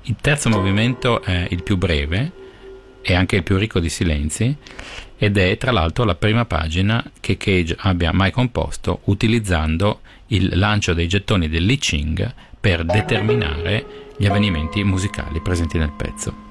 Il terzo movimento è il più breve e anche il più ricco di silenzi, ed è tra l'altro la prima pagina che Cage abbia mai composto utilizzando il lancio dei gettoni del Li Ching per determinare gli avvenimenti musicali presenti nel pezzo.